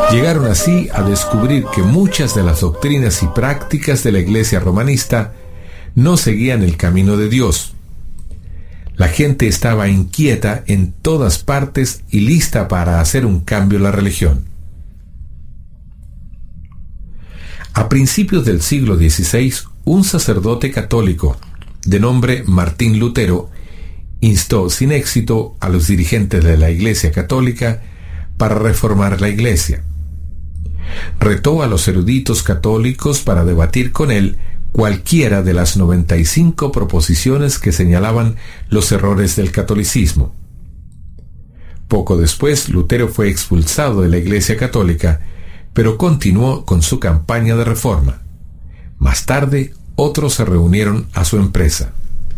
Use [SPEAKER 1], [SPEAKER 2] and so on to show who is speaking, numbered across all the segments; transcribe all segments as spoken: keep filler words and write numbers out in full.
[SPEAKER 1] Llegaron así a descubrir que muchas de las doctrinas y prácticas de la Iglesia romanista no seguían el camino de Dios. La gente estaba inquieta en todas partes y lista para hacer un cambio en la religión. A principios del siglo dieciséis, un sacerdote católico de nombre Martín Lutero instó sin éxito a los dirigentes de la Iglesia católica para reformar la Iglesia. Retó a los eruditos católicos para debatir con él cualquiera de las noventa y cinco proposiciones que señalaban los errores del catolicismo. Poco después, Lutero fue expulsado de la Iglesia católica, pero continuó con su campaña de reforma. Más tarde, otros se reunieron a su empresa.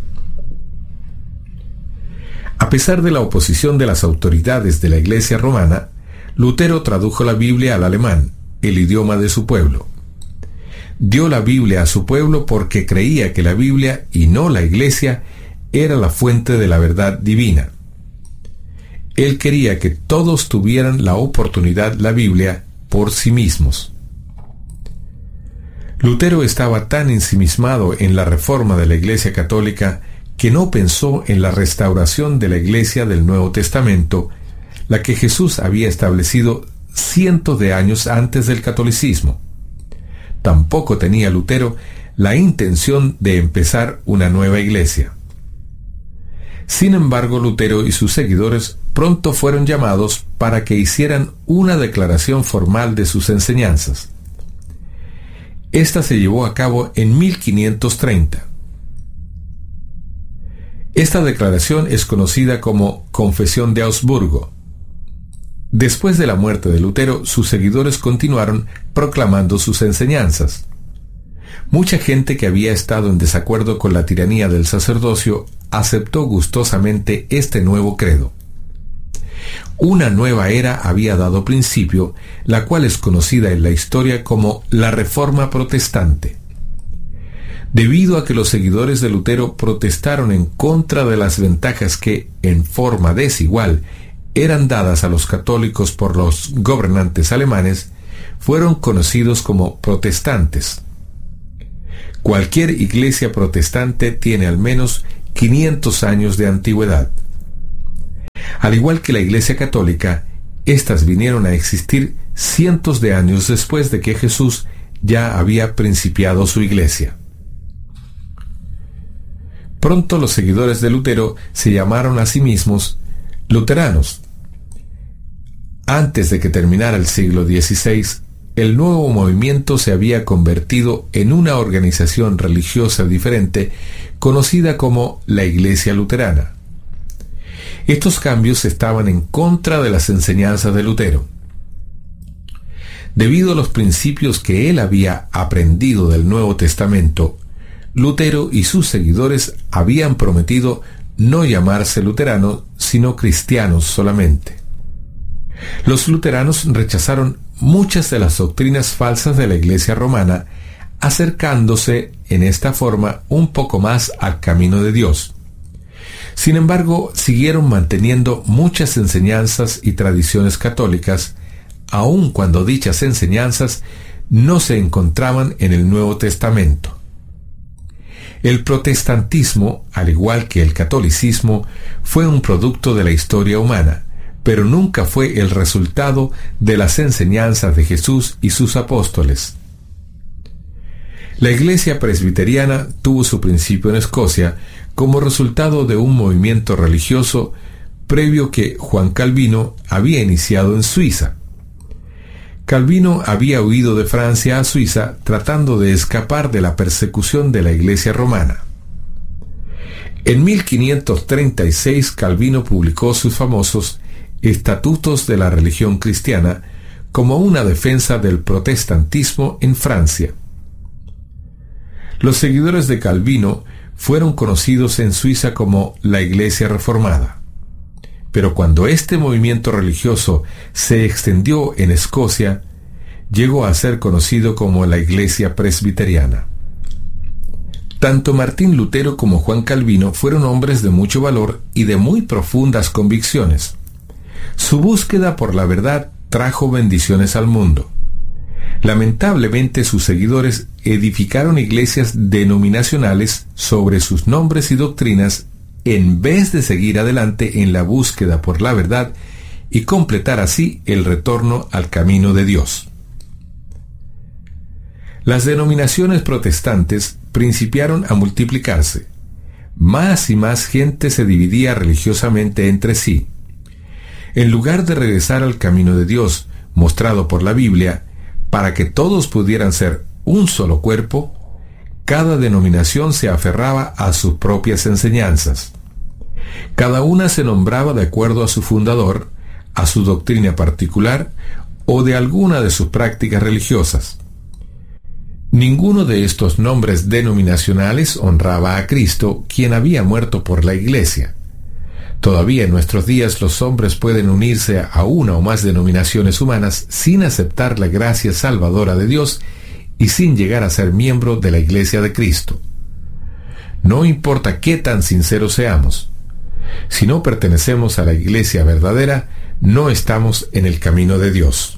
[SPEAKER 1] A pesar de la oposición de las autoridades de la Iglesia romana, Lutero tradujo la Biblia al alemán, el idioma de su pueblo. Dio la Biblia a su pueblo porque creía que la Biblia, y no la Iglesia, era la fuente de la verdad divina. Él quería que todos tuvieran la oportunidad la Biblia por sí mismos. Lutero estaba tan ensimismado en la reforma de la Iglesia católica que no pensó en la restauración de la Iglesia del Nuevo Testamento, la que Jesús había establecido cientos de años antes del catolicismo. Tampoco tenía Lutero la intención de empezar una nueva iglesia. Sin embargo, Lutero y sus seguidores pronto fueron llamados para que hicieran una declaración formal de sus enseñanzas. Esta se llevó a cabo en mil quinientos treinta. Esta declaración es conocida como Confesión de Augsburgo. Después de la muerte de Lutero, sus seguidores continuaron proclamando sus enseñanzas. Mucha gente que había estado en desacuerdo con la tiranía del sacerdocio aceptó gustosamente este nuevo credo. Una nueva era había dado principio, la cual es conocida en la historia como la Reforma Protestante. Debido a que los seguidores de Lutero protestaron en contra de las ventajas que, en forma desigual, eran dadas a los católicos por los gobernantes alemanes, fueron conocidos como protestantes. Cualquier iglesia protestante tiene al menos quinientos años de antigüedad. Al igual que la Iglesia católica, éstas vinieron a existir cientos de años después de que Jesús ya había principiado su iglesia. Pronto los seguidores de Lutero se llamaron a sí mismos luteranos. Antes de que terminara el siglo dieciséis, el nuevo movimiento se había convertido en una organización religiosa diferente conocida como la Iglesia Luterana. Estos cambios estaban en contra de las enseñanzas de Lutero. Debido a los principios que él había aprendido del Nuevo Testamento, Lutero y sus seguidores habían prometido no llamarse luteranos, sino cristianos solamente. Los luteranos rechazaron muchas de las doctrinas falsas de la Iglesia romana, acercándose en esta forma un poco más al camino de Dios. Sin embargo, siguieron manteniendo muchas enseñanzas y tradiciones católicas, aun cuando dichas enseñanzas no se encontraban en el Nuevo Testamento. El protestantismo, al igual que el catolicismo, fue un producto de la historia humana, pero nunca fue el resultado de las enseñanzas de Jesús y sus apóstoles. La Iglesia presbiteriana tuvo su principio en Escocia como resultado de un movimiento religioso previo que Juan Calvino había iniciado en Suiza. Calvino había huido de Francia a Suiza tratando de escapar de la persecución de la Iglesia romana. En mil quinientos treinta y seis, Calvino publicó sus famosos Estatutos de la Religión Cristiana como una defensa del protestantismo en Francia. Los seguidores de Calvino fueron conocidos en Suiza como la Iglesia Reformada. Pero cuando este movimiento religioso se extendió en Escocia, llegó a ser conocido como la Iglesia Presbiteriana. Tanto Martín Lutero como Juan Calvino fueron hombres de mucho valor y de muy profundas convicciones. Su búsqueda por la verdad trajo bendiciones al mundo. Lamentablemente, sus seguidores edificaron iglesias denominacionales sobre sus nombres y doctrinas en vez de seguir adelante en la búsqueda por la verdad y completar así el retorno al camino de Dios. Las denominaciones protestantes principiaron a multiplicarse. Más y más gente se dividía religiosamente entre sí. En lugar de regresar al camino de Dios, mostrado por la Biblia, para que todos pudieran ser un solo cuerpo, cada denominación se aferraba a sus propias enseñanzas. Cada una se nombraba de acuerdo a su fundador, a su doctrina particular o de alguna de sus prácticas religiosas. Ninguno de estos nombres denominacionales honraba a Cristo, quien había muerto por la Iglesia. Todavía en nuestros días los hombres pueden unirse a una o más denominaciones humanas sin aceptar la gracia salvadora de Dios y sin llegar a ser miembro de la Iglesia de Cristo. No importa qué tan sinceros seamos. Si no pertenecemos a la Iglesia verdadera, no estamos en el camino de Dios.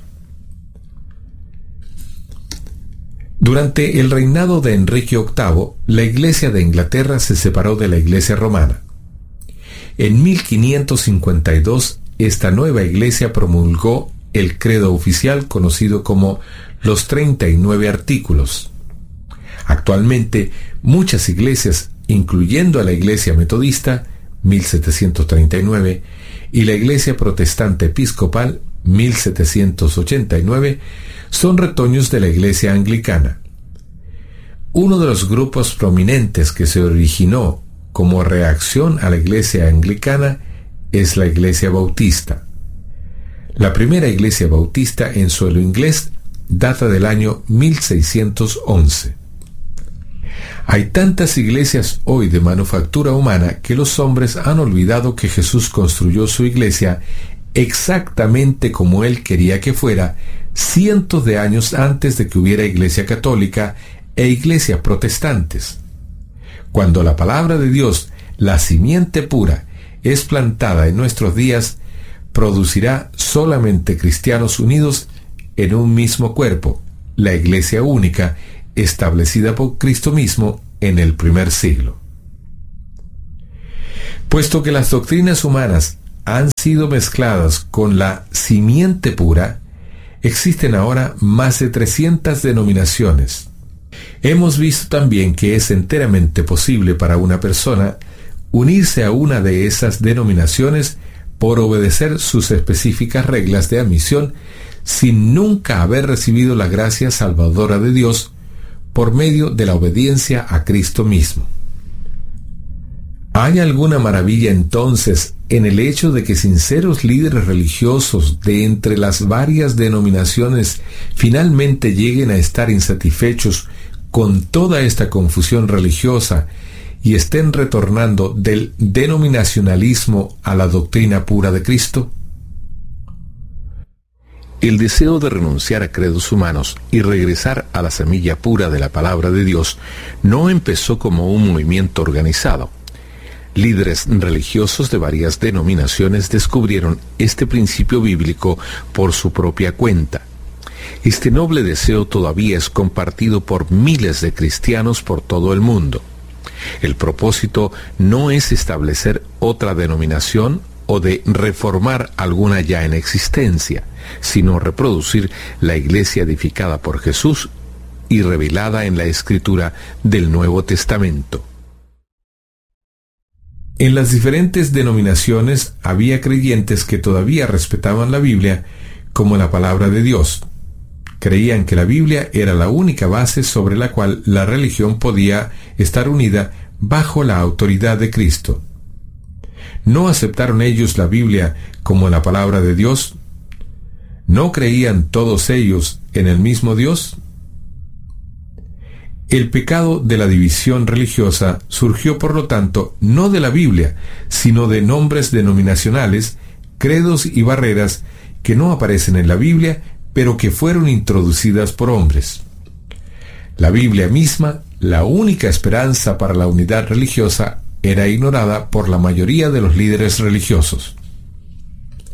[SPEAKER 1] Durante el reinado de Enrique octavo, la Iglesia de Inglaterra se separó de la Iglesia romana. En mil quinientos cincuenta y dos, esta nueva iglesia promulgó el credo oficial conocido como los treinta y nueve artículos. Actualmente, muchas iglesias, incluyendo a la Iglesia Metodista, mil setecientos treinta y nueve, y la Iglesia Protestante Episcopal, mil setecientos ochenta y nueve, son retoños de la Iglesia Anglicana. Uno de los grupos prominentes que se originó como reacción a la Iglesia Anglicana es la Iglesia Bautista. La primera Iglesia Bautista en suelo inglés data del año mil seiscientos once. Hay tantas iglesias hoy de manufactura humana que los hombres han olvidado que Jesús construyó su iglesia exactamente como Él quería que fuera, cientos de años antes de que hubiera iglesia católica e iglesias protestantes. Cuando la palabra de Dios, la simiente pura, es plantada en nuestros días, producirá solamente cristianos unidos en un mismo cuerpo, la iglesia única, establecida por Cristo mismo en el primer siglo. Puesto que las doctrinas humanas han sido mezcladas con la simiente pura, existen ahora más de trescientas denominaciones. Hemos visto también que es enteramente posible para una persona unirse a una de esas denominaciones por obedecer sus específicas reglas de admisión sin nunca haber recibido la gracia salvadora de Dios por medio de la obediencia a Cristo mismo. ¿Hay alguna maravilla entonces en el hecho de que sinceros líderes religiosos de entre las varias denominaciones finalmente lleguen a estar insatisfechos con toda esta confusión religiosa y estén retornando del denominacionalismo a la doctrina pura de Cristo? El deseo de renunciar a credos humanos y regresar a la semilla pura de la palabra de Dios no empezó como un movimiento organizado. Líderes religiosos de varias denominaciones descubrieron este principio bíblico por su propia cuenta. Este noble deseo todavía es compartido por miles de cristianos por todo el mundo. El propósito no es establecer otra denominación o de reformar alguna ya en existencia, sino reproducir la iglesia edificada por Jesús y revelada en la Escritura del Nuevo Testamento. En las diferentes denominaciones había creyentes que todavía respetaban la Biblia como la palabra de Dios. Creían que la Biblia era la única base sobre la cual la religión podía estar unida bajo la autoridad de Cristo. ¿No aceptaron ellos la Biblia como la palabra de Dios? ¿No creían todos ellos en el mismo Dios? El pecado de la división religiosa surgió, por lo tanto, no de la Biblia, sino de nombres denominacionales, credos y barreras que no aparecen en la Biblia, pero que fueron introducidas por hombres. La Biblia misma, la única esperanza para la unidad religiosa, era ignorada por la mayoría de los líderes religiosos.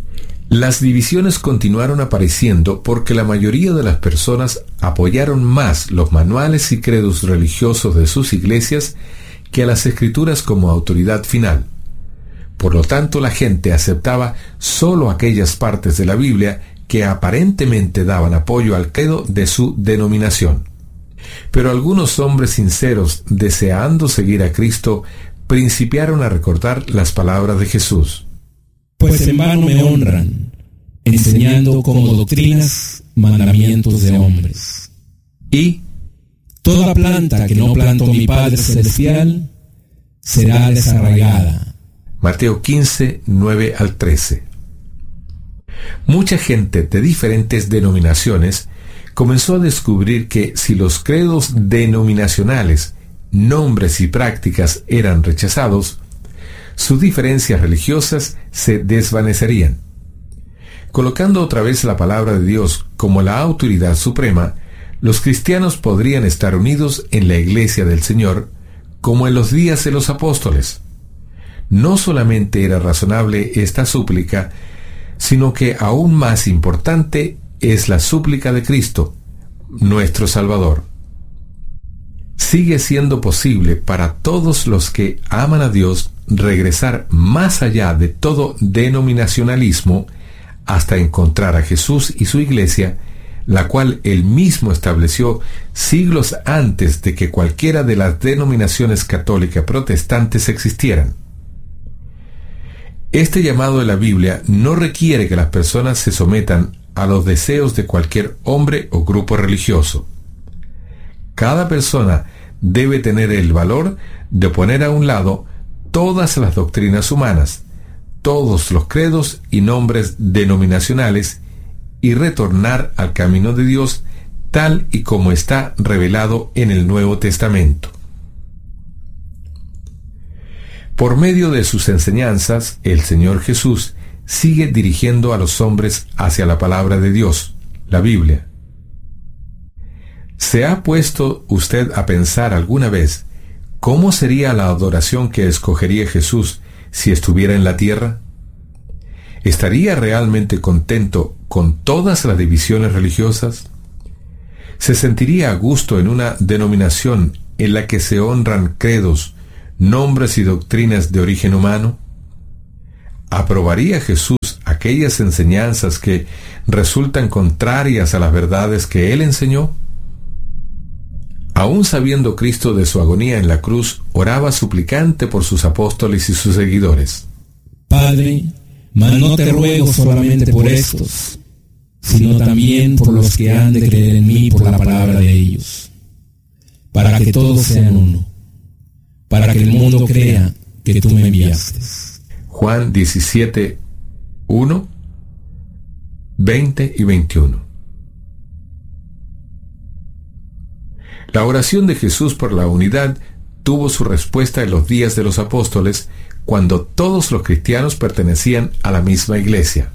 [SPEAKER 1] Las divisiones continuaron apareciendo porque la mayoría de las personas apoyaron más los manuales y credos religiosos de sus iglesias que a las escrituras como autoridad final. Por lo tanto, la gente aceptaba solo aquellas partes de la Biblia que aparentemente daban apoyo al credo de su denominación. Pero algunos hombres sinceros, deseando seguir a Cristo, principiaron a recordar las palabras de Jesús.
[SPEAKER 2] Pues en vano me honran, enseñando como doctrinas mandamientos de hombres.
[SPEAKER 1] Y
[SPEAKER 2] toda planta que no plantó mi Padre Celestial será desarraigada.
[SPEAKER 1] Mateo quince, nueve al trece. Mucha gente de diferentes denominaciones comenzó a descubrir que si los credos denominacionales, nombres y prácticas eran rechazados, sus diferencias religiosas se desvanecerían. Colocando otra vez la palabra de Dios como la autoridad suprema, los cristianos podrían estar unidos en la iglesia del Señor, como en los días de los apóstoles. No solamente era razonable esta súplica, sino que aún más importante es la súplica de Cristo, nuestro Salvador. Sigue siendo posible para todos los que aman a Dios regresar más allá de todo denominacionalismo hasta encontrar a Jesús y su iglesia, la cual él mismo estableció siglos antes de que cualquiera de las denominaciones católicas protestantes existieran. Este llamado de la Biblia no requiere que las personas se sometan a los deseos de cualquier hombre o grupo religioso. Cada persona debe tener el valor de poner a un lado todas las doctrinas humanas, todos los credos y nombres denominacionales y retornar al camino de Dios tal y como está revelado en el Nuevo Testamento. Por medio de sus enseñanzas, el Señor Jesús sigue dirigiendo a los hombres hacia la palabra de Dios, la Biblia. ¿Se ha puesto usted a pensar alguna vez cómo sería la adoración que escogería Jesús si estuviera en la tierra? ¿Estaría realmente contento con todas las divisiones religiosas? ¿Se sentiría a gusto en una denominación en la que se honran credos, nombres y doctrinas de origen humano? ¿Aprobaría Jesús aquellas enseñanzas que resultan contrarias a las verdades que Él enseñó? Aún sabiendo Cristo de su agonía en la cruz, oraba suplicante por sus apóstoles y sus seguidores.
[SPEAKER 2] Padre, mas no te ruego solamente por estos, sino también por los que han de creer en mí por la palabra de ellos, para que todos sean uno, para que el mundo crea que tú me enviaste.
[SPEAKER 1] Juan diecisiete, uno, veinte y veintiuno. La oración de Jesús por la unidad tuvo su respuesta en los días de los apóstoles, cuando todos los cristianos pertenecían a la misma iglesia.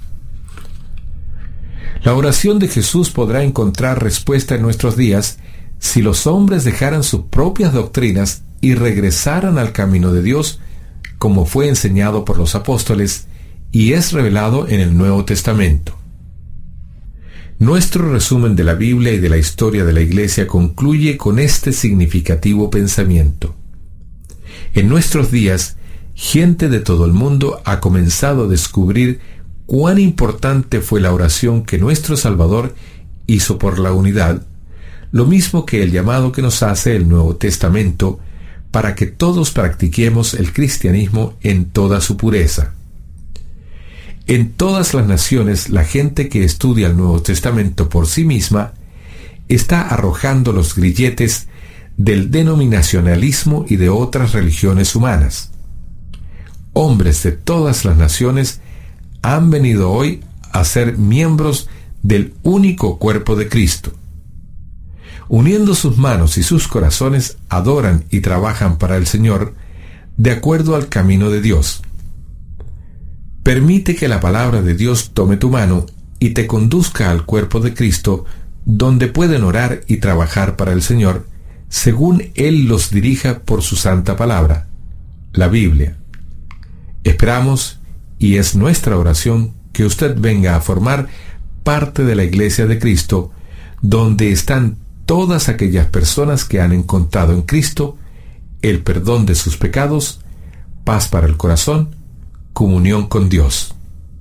[SPEAKER 1] La oración de Jesús podrá encontrar respuesta en nuestros días si los hombres dejaran sus propias doctrinas y regresaran al camino de Dios, como fue enseñado por los apóstoles y es revelado en el Nuevo Testamento. Nuestro resumen de la Biblia y de la historia de la Iglesia concluye con este significativo pensamiento. En nuestros días, gente de todo el mundo ha comenzado a descubrir cuán importante fue la oración que nuestro Salvador hizo por la unidad, lo mismo que el llamado que nos hace el Nuevo Testamento para que todos practiquemos el cristianismo en toda su pureza. En todas las naciones, la gente que estudia el Nuevo Testamento por sí misma está arrojando los grilletes del denominacionalismo y de otras religiones humanas. Hombres de todas las naciones han venido hoy a ser miembros del único cuerpo de Cristo. Uniendo sus manos y sus corazones, adoran y trabajan para el Señor de acuerdo al camino de Dios. Permite que la palabra de Dios tome tu mano y te conduzca al cuerpo de Cristo, donde pueden orar y trabajar para el Señor, según Él los dirija por su santa palabra, la Biblia. Esperamos, y es nuestra oración, que usted venga a formar parte de la Iglesia de Cristo, donde están todas aquellas personas que han encontrado en Cristo el perdón de sus pecados, paz para el corazón, comunión con Dios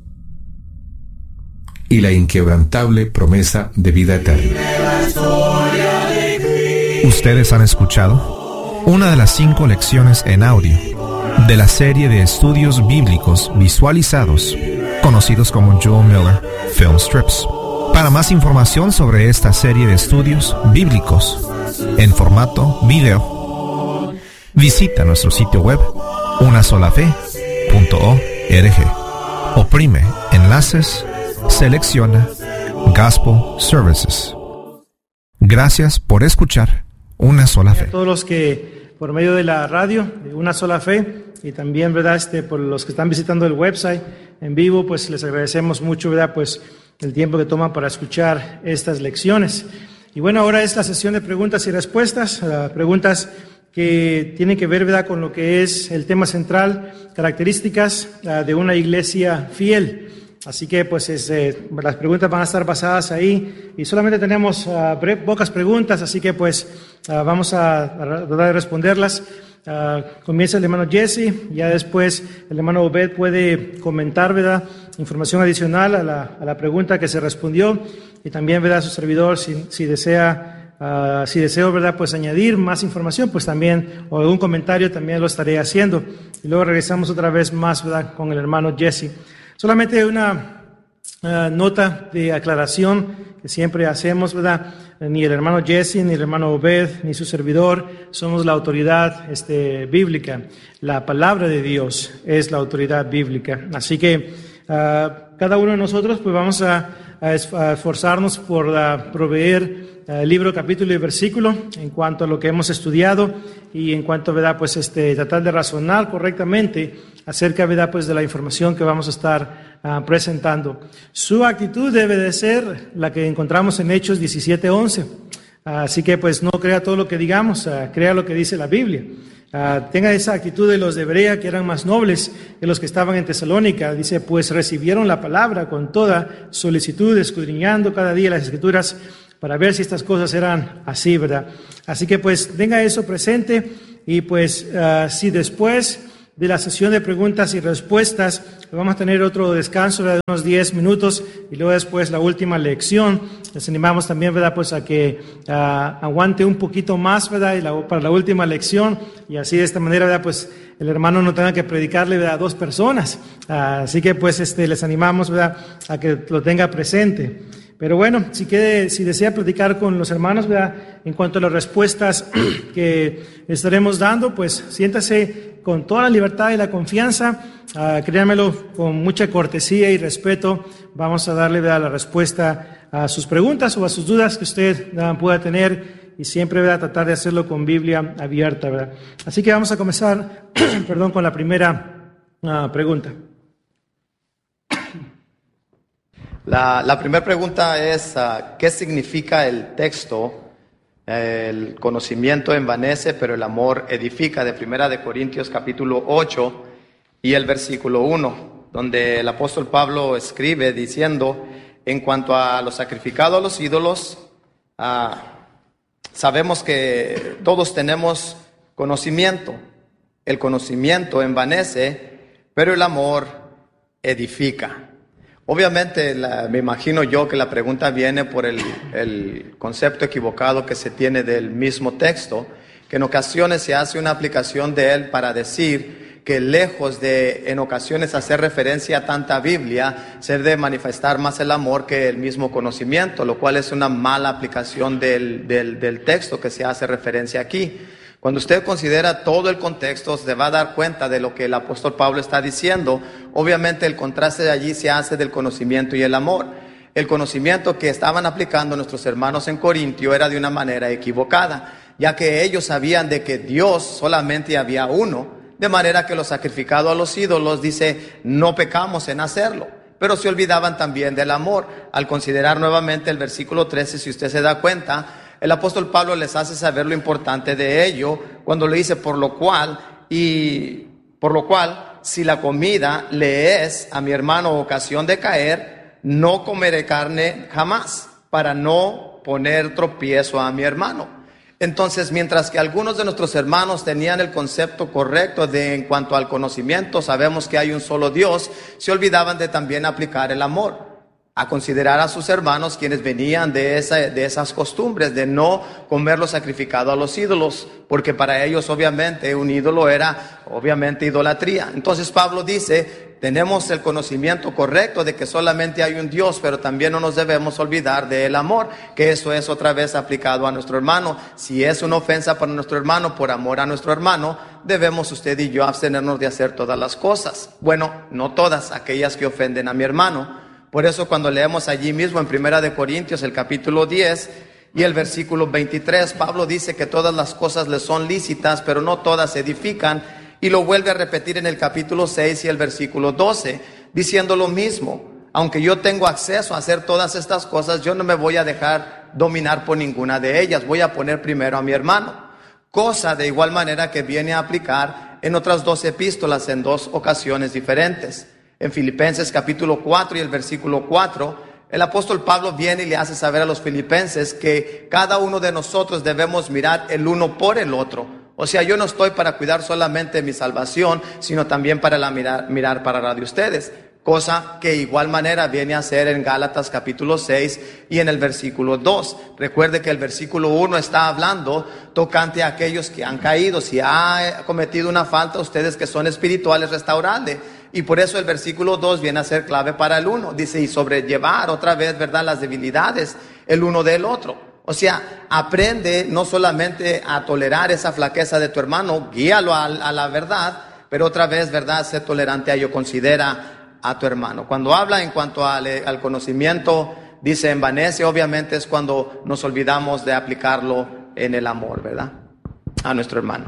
[SPEAKER 1] y la inquebrantable promesa de vida eterna.
[SPEAKER 3] Ustedes han escuchado una de las cinco lecciones en audio de la serie de estudios bíblicos visualizados, conocidos como Joel Miller Film Strips. Para más información sobre esta serie de estudios bíblicos en formato video, visita nuestro sitio web una sola fe punto org. Oprime enlaces, selecciona Gospel Services. Gracias por escuchar Una Sola Fe.
[SPEAKER 4] A todos los que por medio de la radio, de Una Sola Fe, y también, ¿verdad?, este, por los que están visitando el website en vivo, pues les agradecemos mucho, ¿verdad?, pues el tiempo que toman para escuchar estas lecciones. Y bueno, ahora es la sesión de preguntas y respuestas, uh, preguntas que tienen que ver, ¿verdad?, con lo que es el tema central, características uh, de una iglesia fiel. Así que pues es, eh, las preguntas van a estar basadas ahí y solamente tenemos uh, pocas preguntas, así que pues uh, vamos a, a tratar de responderlas. Uh, comienza el hermano Jesse, ya después el hermano Obed puede comentar, ¿verdad?, información adicional a la, a la pregunta que se respondió, y también, ¿verdad?, su servidor, si, si desea, uh, si deseo, ¿verdad?, pues añadir más información, pues también, o algún comentario, también lo estaré haciendo. Y luego regresamos otra vez más, ¿verdad?, con el hermano Jesse. Solamente una uh, nota de aclaración que siempre hacemos, ¿verdad? Ni el hermano Jesse, ni el hermano Obed, ni su servidor somos la autoridad este, bíblica. La palabra de Dios es la autoridad bíblica. Así que uh, cada uno de nosotros pues vamos a, a esforzarnos por uh, proveer uh, libro, capítulo y versículo en cuanto a lo que hemos estudiado y en cuanto, ¿verdad?, pues este, tratar de razonar correctamente acerca, ¿verdad?, pues de la información que vamos a estar uh, presentando. Su actitud debe de ser la que encontramos en Hechos diecisiete once. Uh, así que pues no crea todo lo que digamos, uh, crea lo que dice la Biblia. Uh, tenga esa actitud de los de Berea, que eran más nobles que los que estaban en Tesalónica. Dice, pues recibieron la palabra con toda solicitud, escudriñando cada día las Escrituras para ver si estas cosas eran así, ¿verdad? Así que pues tenga eso presente y pues uh, si después de la sesión de preguntas y respuestas vamos a tener otro descanso de unos diez minutos y luego después la última lección. Les animamos también, ¿verdad?, pues a que uh, aguante un poquito más, ¿verdad?, y la, para la última lección, y así de esta manera, ¿verdad?, pues el hermano no tenga que predicarle, ¿verdad?, a dos personas. Uh, así que pues este les animamos, ¿verdad?, a que lo tenga presente. Pero bueno, si, quiere, si desea platicar con los hermanos, ¿verdad?, en cuanto a las respuestas que estaremos dando, pues siéntase con toda la libertad y la confianza, uh, créanmelo, con mucha cortesía y respeto, vamos a darle, ¿verdad?, la respuesta a sus preguntas o a sus dudas que usted uh, pueda tener, y siempre, ¿verdad?, tratar de hacerlo con Biblia abierta, ¿verdad? Así que vamos a comenzar, perdón, con la primera uh, pregunta.
[SPEAKER 5] La, la primera pregunta es, uh, ¿qué significa el texto? El conocimiento envanece, pero el amor edifica, de Primera de Corintios capítulo ocho y el versículo uno, donde el apóstol Pablo escribe diciendo, en cuanto a lo sacrificado a los ídolos, uh, sabemos que todos tenemos conocimiento. El conocimiento envanece, pero el amor edifica. Obviamente, la, me imagino yo que la pregunta viene por el, el concepto equivocado que se tiene del mismo texto, que en ocasiones se hace una aplicación de él para decir que lejos de en ocasiones hacer referencia a tanta Biblia, se debe manifestar más el amor que el mismo conocimiento, lo cual es una mala aplicación del, del, del texto que se hace referencia aquí. Cuando usted considera todo el contexto, se va a dar cuenta de lo que el apóstol Pablo está diciendo. Obviamente el contraste de allí se hace del conocimiento y el amor. El conocimiento que estaban aplicando nuestros hermanos en Corintio era de una manera equivocada, ya que ellos sabían de que Dios solamente había uno, de manera que lo sacrificado a los ídolos, dice, no pecamos en hacerlo. Pero se olvidaban también del amor. Al considerar nuevamente el versículo trece, si usted se da cuenta, el apóstol Pablo les hace saber lo importante de ello cuando le dice, por lo cual, y por lo cual si la comida le es a mi hermano ocasión de caer, no comeré carne jamás, para no poner tropiezo a mi hermano. Entonces, mientras que algunos de nuestros hermanos tenían el concepto correcto de en cuanto al conocimiento, sabemos que hay un solo Dios, se olvidaban de también aplicar el amor, a considerar a sus hermanos quienes venían de, esa, de esas costumbres, de no comer lo sacrificado a los ídolos, porque para ellos obviamente un ídolo era obviamente idolatría. Entonces Pablo dice, tenemos el conocimiento correcto de que solamente hay un Dios, pero también no nos debemos olvidar del amor, que eso es otra vez aplicado a nuestro hermano. Si es una ofensa para nuestro hermano, por amor a nuestro hermano, debemos usted y yo abstenernos de hacer todas las cosas. Bueno, no todas, aquellas que ofenden a mi hermano. Por eso cuando leemos allí mismo en Primera de Corintios el capítulo diez y el versículo veintitrés, Pablo dice que todas las cosas le son lícitas, pero no todas edifican. Y lo vuelve a repetir en el capítulo seis y el versículo doce, diciendo lo mismo. Aunque yo tengo acceso a hacer todas estas cosas, yo no me voy a dejar dominar por ninguna de ellas. Voy a poner primero a mi hermano. Cosa de igual manera que viene a aplicar en otras dos epístolas en dos ocasiones diferentes. En Filipenses capítulo cuatro y el versículo cuatro, el apóstol Pablo viene y le hace saber a los filipenses que cada uno de nosotros debemos mirar el uno por el otro. O sea, yo no estoy para cuidar solamente mi salvación, sino también para la mirar, mirar para la de ustedes. Cosa que igual manera viene a hacer en Gálatas capítulo seis y en el versículo dos. Recuerde que el versículo uno está hablando tocante a aquellos que han caído. Si ha cometido una falta, ustedes que son espirituales, restaurarle. Y por eso el versículo dos viene a ser clave para el uno. Dice, y sobrellevar otra vez, ¿verdad?, las debilidades el uno del otro. O sea, aprende no solamente a tolerar esa flaqueza de tu hermano, guíalo a, a la verdad, pero otra vez, ¿verdad?, sé tolerante a ello, considera a tu hermano. Cuando habla en cuanto al, al conocimiento, dice envanece, obviamente es cuando nos olvidamos de aplicarlo en el amor, ¿verdad?, a nuestro hermano.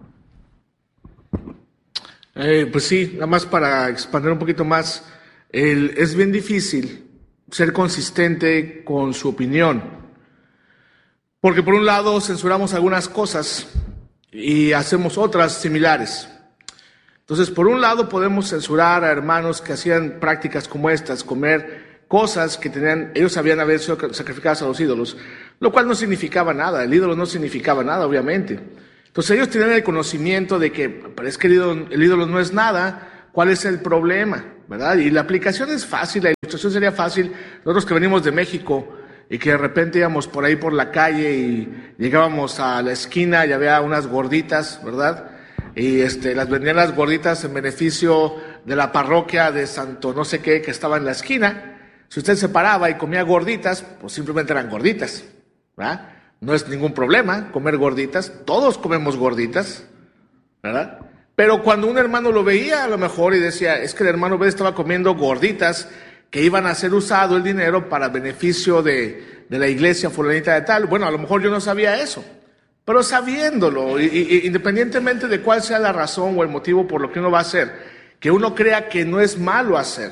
[SPEAKER 6] Eh, pues sí, nada más para expandir un poquito más, el, es bien difícil ser consistente con su opinión. Porque por un lado censuramos algunas cosas y hacemos otras similares. Entonces, por un lado podemos censurar a hermanos que hacían prácticas como estas, comer cosas que tenían, ellos habían haber sido sacrificadas a los ídolos, lo cual no significaba nada, el ídolo no significaba nada, obviamente. Entonces ellos tenían el conocimiento de que, pero es que el ídolo, el ídolo no es nada, ¿cuál es el problema?, ¿verdad? Y la aplicación es fácil, la ilustración sería fácil. Nosotros que venimos de México y que de repente íbamos por ahí por la calle y llegábamos a la esquina y había unas gorditas, ¿verdad? Y este, las vendían las gorditas en beneficio de la parroquia de Santo no sé qué que estaba en la esquina. Si usted se paraba y comía gorditas, pues simplemente eran gorditas, ¿verdad? No es ningún problema comer gorditas, todos comemos gorditas, ¿verdad? Pero cuando un hermano lo veía a lo mejor y decía, es que el hermano B estaba comiendo gorditas que iban a ser usado el dinero para beneficio de, de la iglesia fulanita de tal. Bueno, a lo mejor yo no sabía eso, pero sabiéndolo, y, y, independientemente de cuál sea la razón o el motivo por lo que uno va a hacer, que uno crea que no es malo hacer,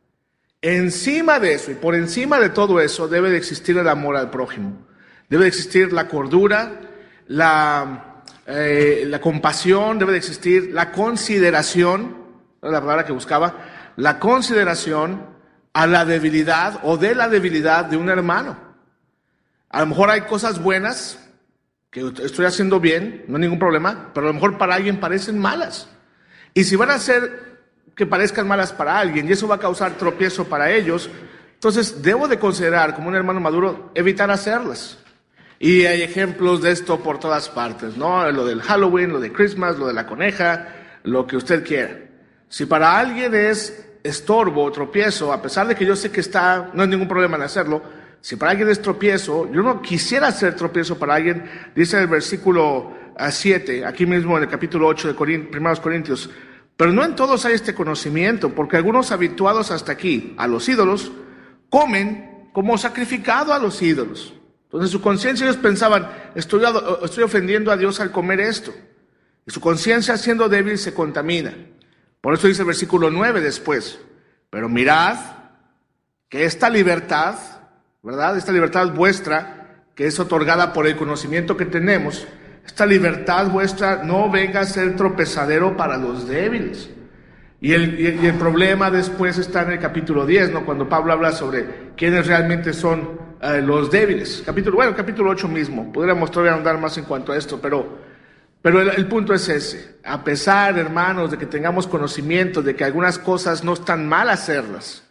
[SPEAKER 6] encima de eso y por encima de todo eso debe de existir el amor al prójimo, debe de existir la cordura, la, eh, la compasión, debe de existir la consideración, ¿no?, la palabra que buscaba, la consideración a la debilidad o de la debilidad de un hermano. A lo mejor hay cosas buenas que estoy haciendo bien, no hay ningún problema, pero a lo mejor para alguien parecen malas. Y si van a hacer que parezcan malas para alguien y eso va a causar tropiezo para ellos, entonces debo de considerar como un hermano maduro evitar hacerlas. Y hay ejemplos de esto por todas partes, ¿no? Lo del Halloween, lo de Christmas, lo de la coneja, lo que usted quiera. Si para alguien es estorbo, tropiezo, a pesar de que yo sé que está, no hay ningún problema en hacerlo, si para alguien es tropiezo, yo no quisiera hacer tropiezo para alguien, dice el versículo siete, aquí mismo en el capítulo ocho de Corintios, primeros Corintios, pero no en todos hay este conocimiento, porque algunos habituados hasta aquí a los ídolos, comen como sacrificado a los ídolos. Entonces su conciencia, ellos pensaban, estoy, estoy ofendiendo a Dios al comer esto, y su conciencia siendo débil se contamina. Por eso dice el versículo nueve después, pero mirad que esta libertad, ¿verdad?, esta libertad vuestra, que es otorgada por el conocimiento que tenemos, esta libertad vuestra no venga a ser tropezadero para los débiles. Y el, y el problema después está en el capítulo diez, ¿no? Cuando Pablo habla sobre quiénes realmente son eh, los débiles. Capítulo, bueno, capítulo ocho mismo. Podríamos todavía andar más en cuanto a esto, pero, pero el, el punto es ese. A pesar, hermanos, de que tengamos conocimiento de que algunas cosas no están mal hacerlas,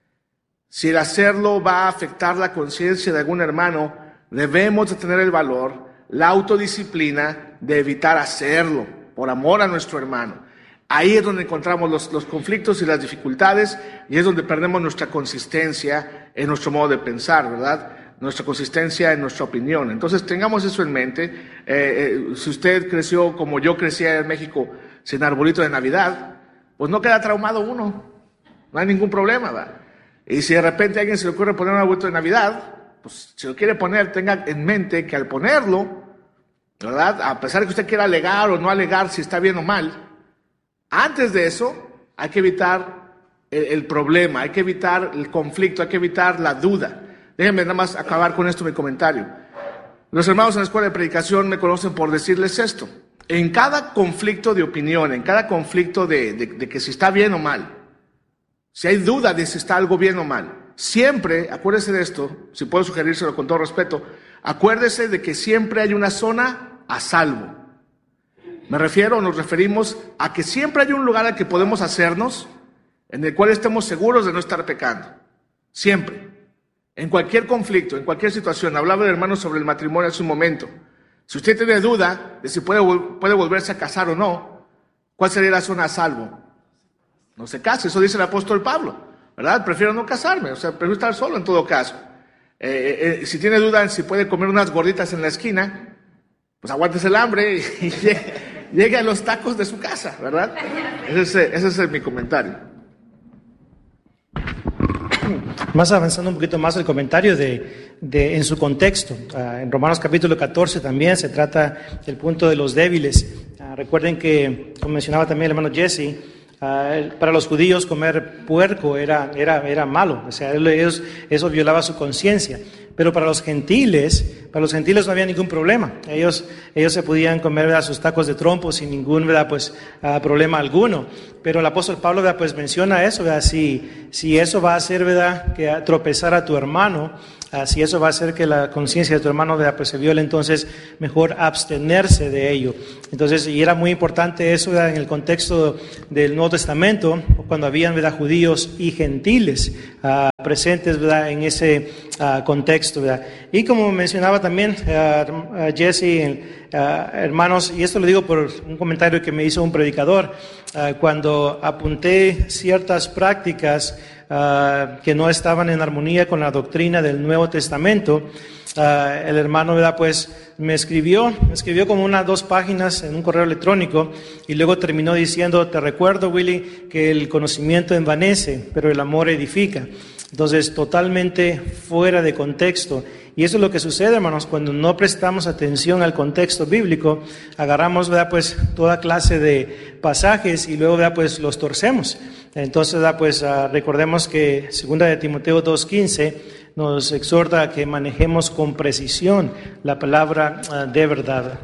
[SPEAKER 6] si el hacerlo va a afectar la conciencia de algún hermano, debemos de tener el valor, la autodisciplina de evitar hacerlo por amor a nuestro hermano. Ahí es donde encontramos los, los conflictos y las dificultades, y es donde perdemos nuestra consistencia en nuestro modo de pensar, ¿verdad? Nuestra consistencia en nuestra opinión. Entonces tengamos eso en mente. Eh, eh, si usted creció como yo crecía en México sin arbolito de Navidad, pues no queda traumado uno, no hay ningún problema, ¿verdad? Y si de repente a alguien se le ocurre poner un arbolito de Navidad, pues si lo quiere poner, tenga en mente que al ponerlo, ¿verdad? A pesar de que usted quiera alegar o no alegar si está bien o mal, antes de eso, hay que evitar el, el problema, hay que evitar el conflicto, hay que evitar la duda. Déjenme nada más acabar con esto mi comentario. Los hermanos en la escuela de predicación me conocen por decirles esto. En cada conflicto de opinión, en cada conflicto de, de, de que si está bien o mal, si hay duda de si está algo bien o mal, siempre, acuérdese de esto, si puedo sugerírselo con todo respeto, acuérdese de que siempre hay una zona a salvo. Me refiero, nos referimos a que siempre hay un lugar al que podemos hacernos en el cual estemos seguros de no estar pecando. Siempre. En cualquier conflicto, en cualquier situación. Hablaba el hermano sobre el matrimonio hace un momento. Si usted tiene duda de si puede, puede volverse a casar o no, ¿cuál sería la zona a salvo? No se case, eso dice el apóstol Pablo, ¿verdad? Prefiero no casarme, o sea, prefiero estar solo en todo caso. Eh, eh, si tiene duda en si puede comer unas gorditas en la esquina, pues aguántese el hambre y, y llegue, llegue a los tacos de su casa, ¿verdad? Ese es, ese es mi comentario.
[SPEAKER 4] Más avanzando un poquito más el comentario de, de en su contexto. Uh, en Romanos capítulo catorce también se trata del punto de los débiles. Uh, recuerden que, como mencionaba también el hermano Jesse, uh, para los judíos comer puerco era, era, era malo, o sea, ellos, eso violaba su conciencia. Pero para los gentiles, para los gentiles no había ningún problema. Ellos, ellos se podían comer, ¿verdad?, sus tacos de trompo sin ningún, ¿verdad?, pues, uh, problema alguno. Pero el apóstol Pablo, ¿verdad?, pues menciona eso, ¿verdad? Si, si eso va a hacer, ¿verdad?, que tropezar a tu hermano, uh, si eso va a hacer que la conciencia de tu hermano, ¿verdad?, pues se viole, entonces mejor abstenerse de ello. Entonces, y era muy importante eso, ¿verdad?, en el contexto del Nuevo Testamento, cuando habían, ¿verdad?, judíos y gentiles uh, presentes, ¿verdad?, en ese uh, contexto. ¿Verdad? Y como mencionaba también uh, uh, Jesse, uh, hermanos, y esto lo digo por un comentario que me hizo un predicador, uh, cuando apunté ciertas prácticas uh, que no estaban en armonía con la doctrina del Nuevo Testamento, uh, el hermano, ¿verdad?, pues me escribió, me escribió como unas dos páginas en un correo electrónico y luego terminó diciendo: te recuerdo, Willy, que el conocimiento envanece, pero el amor edifica. Entonces, totalmente fuera de contexto. Y eso es lo que sucede, hermanos, cuando no prestamos atención al contexto bíblico, agarramos, ¿verdad?, pues toda clase de pasajes y luego, ¿verdad?, pues los torcemos. Entonces, ¿verdad?, pues uh, recordemos que segunda de Timoteo dos quince nos exhorta a que manejemos con precisión la palabra uh, de verdad.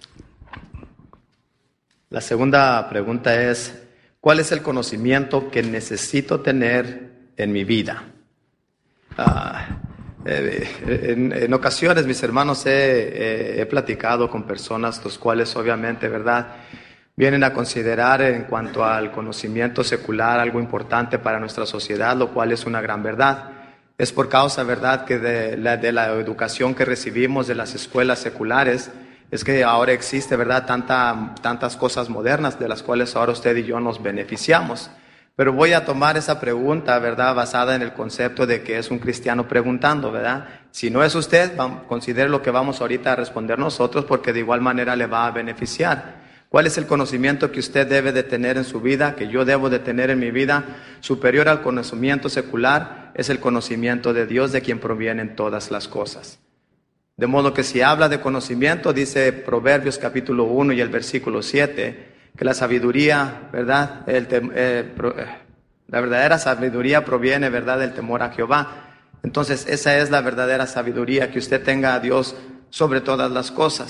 [SPEAKER 5] La segunda pregunta es: ¿cuál es el conocimiento que necesito tener en mi vida? Ah, eh, en, en ocasiones, mis hermanos, he, eh, he platicado con personas los cuales obviamente, ¿verdad?, vienen a considerar en cuanto al conocimiento secular algo importante para nuestra sociedad, lo cual es una gran verdad. Es por causa, ¿verdad?, que de la, de la educación que recibimos de las escuelas seculares, es que ahora existe, ¿verdad?, Tanta, tantas cosas modernas de las cuales ahora usted y yo nos beneficiamos. Pero voy a tomar esa pregunta, ¿verdad?, basada en el concepto de que es un cristiano preguntando, ¿verdad? Si no es usted, considere lo que vamos ahorita a responder nosotros, porque de igual manera le va a beneficiar. ¿Cuál es el conocimiento que usted debe de tener en su vida, que yo debo de tener en mi vida? Superior al conocimiento secular es el conocimiento de Dios, de quien provienen todas las cosas. De modo que si habla de conocimiento, dice Proverbios capítulo uno y el versículo siete, que la sabiduría, ¿verdad?, el tem- eh, pro- eh, la verdadera sabiduría proviene, ¿verdad?, del temor a Jehová. Entonces, esa es la verdadera sabiduría, que usted tenga a Dios sobre todas las cosas.